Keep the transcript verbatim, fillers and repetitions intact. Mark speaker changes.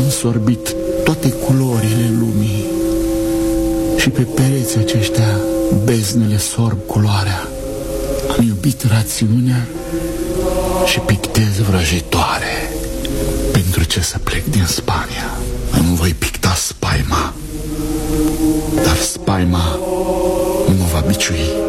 Speaker 1: Am sorbit toate culorile lumii și pe pereții aceștia beznele sorb culoarea. Am iubit rațiunea și pictez vrăjitoare. Pentru ce să plec din Spania? Îmi voi picta spaima, dar spaima nu mă va biciui.